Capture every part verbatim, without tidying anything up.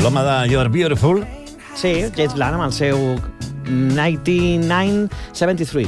l'home de You're Beautiful. Sí, James Blunt amb el seu nineteen seventy-three.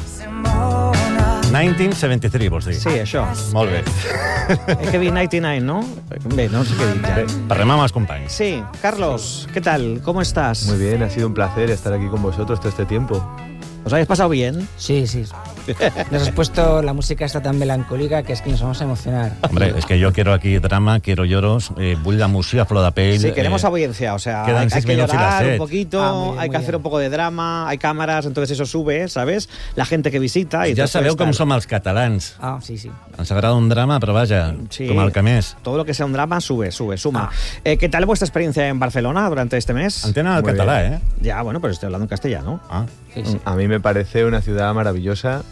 nineteen seventy-three, vols dir? Sí, això. Molt bé. És que he dit ninety-nine, ¿no? Bé, no sé què he dit ja. Bé, parlem amb els companys. Sí, Carlos, ¿qué tal? ¿Cómo estás? Muy bien, ha sido un placer estar aquí con vosotros todo este tiempo. ¿Os habéis pasado bien? Sí, sí. Nos has puesto la música esta tan melancólica que es que nos vamos a emocionar. Hombre, es que yo quiero aquí drama, quiero lloros, eh, vull la música a flor de pell. Sí, queremos eh, audiencia, o sea, quedan hay, hay seis que minutos y la llorar un set. poquito, Ah, muy bien, hay muy que hacer bien. un poco de drama, hay cámaras, entonces eso sube, ¿sabes? La gente que visita... Y Ja todo sabeu esto com está- som els catalans. Ah, sí, sí. Ens agrada un drama, però vaja, Sí. com el que més. Todo lo que sea un drama sube, sube, suma. Ah. Eh, ¿Qué tal vuestra experiencia en Barcelona durante este mes? Entenen el Muy català, bien. eh? Ya, bueno, pero estoy hablando en castellano. Ah. sí, sí. A mí me parece una ciudad maravillosa.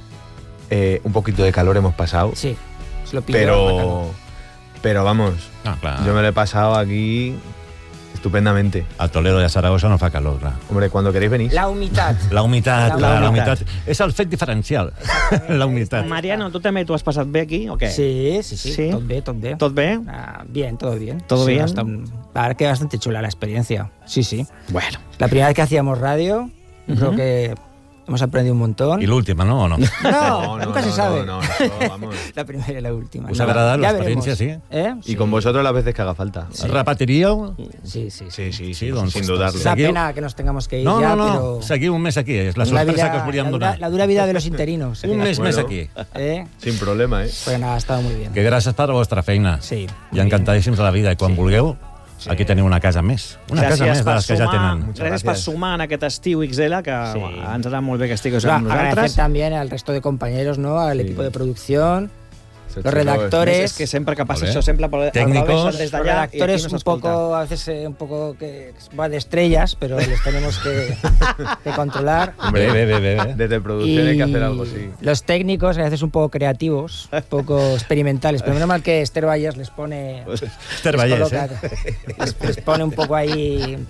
Eh, un poquito de calor hemos pasado, Sí, se lo pillo. bacano. pero, pero vamos, Ah, clar. yo me lo he pasado aquí estupendamente. A Toledo i a Saragossa no fa calor, clar. Hombre, cuando queréis venís. La humitat. La humitat, La clar, la humitat. humitat. És el fet diferencial, la humitat. Mariano, ¿tú també t'ho has passat bé aquí o què? Sí, sí, sí, Sí. Tot bé, tot bé. ¿Tot bé? Ah, bien, todo bien. ¿Todo Sí, bien? hasta un- La verdad que bastante chula la experiencia. Sí, sí. Bueno. La primera vez que hacíamos radio, creo que hemos aprendido un montón. I l'última, no, o no? No, nunca se sabe. No, no, eso, vamos. La primera y la última. Us No, ha agradat ya l'experiència, veremos. sí? ¿Eh? Y con vosotros las veces que haga falta. Sí. Repetiríeu? Sí, sí, sí. Sí, sí, Sí, sí, doncs, sin dudarlo. Es una Seguiu. pena que nos tengamos que ir No, ya, no, no, pero... seguiu un mes aquí, és la la, sorpresa vida- que us volíem la, dura, donar. la dura vida de los interinos. Un eh. mes Bueno. més aquí. ¿Eh? Sin problema, ¿eh? Pues nada, ha estado muy bien. Que gràcies per la vostra feina. Sí. I encantadíssims de la vida. I quan vulgueu, aquí teniu una casa més. Una casa més de les que ja tenen. Gràcies Muchas per gracias. sumar en aquest estiu X L, que Sí. bueno, ens agrada molt bé que estigueu Bueno, amb agradecer nosaltres. también al resto de compañeros, ¿no? Al Sí. equipo de producción, Esos los chicos- redactores. És que sempre que passa Molt bé. això, sempre aplaudeixen Tècnicos. des los d'allà i aquí redactores no un s'escolta. poco, a veces eh, un poco que va de estrellas, pero les tenemos que, que controlar. Bé, bé, bé, bé. Desde producción hay que hacer algo, sí. Los técnicos, a veces un poco creativos, un poco experimentales, pero menos mal que Esther Valles les pone... Esther les Vallès, coloca- eh? les, les pone un poco ahí...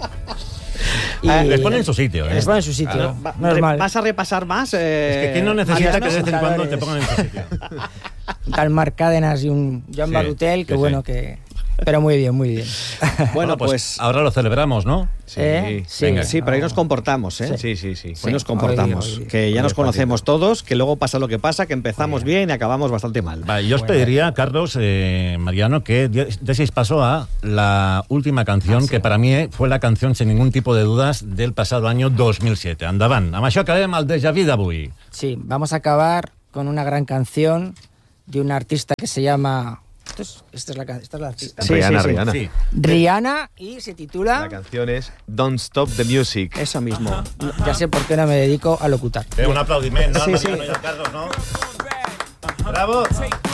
y- Ah, les pone en su sitio, ¿eh? Les pone en su sitio, Va- menos re- mal. ¿Vas a repasar más? Eh, Es que ¿quién no necesita Mariano? que de vez en cuando te presentadores. pongan en su sitio? Un tal Marc Cádenas y un Joan Sí, Barutel, que sí, bueno, sí. que... Pero muy bien, muy bien. Bueno, pues... ahora lo celebramos, ¿no? Sí. ¿Eh? Sí, Venga. Sí, pero ahí nos comportamos, ¿eh? Sí, sí, sí. Hoy nos comportamos, Hoy- hoy- que ya hoy nos es conocemos todos, que luego pasa lo que pasa, que empezamos bien y acabamos bastante mal. Va, yo os pediría, Carlos, eh, Mariano, que de- deseis paso a la última canción, Ah, sí. que para mí fue la canción, sin ningún tipo de dudas, del pasado año dos mil siete. Endavant. Amb això acabem el Déjà Vu d'avui. Sí, vamos a acabar con una gran canción de una artista que se llama... Esto es- esta, es la, ca- esta es la artista. Sí, Rihanna, sí, sí. Rihanna. Sí. Rihanna, y se titula... La canción es Don't Stop the Music. Eso mismo. Ya sé por qué no me dedico a locutar. Bé, un aplaudiment, no? Sí, Al sí. Mariano i al Carlos, no? Bravo!